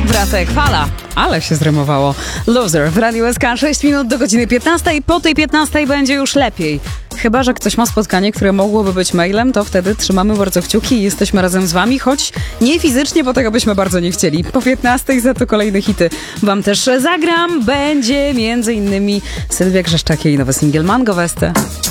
Wracek, fala. Ale się zrymowało. Loser w Radiu SK, 6 minut do godziny 15. Po tej 15 będzie już lepiej. Chyba że ktoś ma spotkanie, które mogłoby być mailem, to wtedy trzymamy bardzo kciuki i jesteśmy razem z wami, choć nie fizycznie, bo tego byśmy bardzo nie chcieli. Po 15 za to kolejne hity wam też zagram. Będzie m.in. Sylwia Grzeszczak i nowy singiel Mango Weste.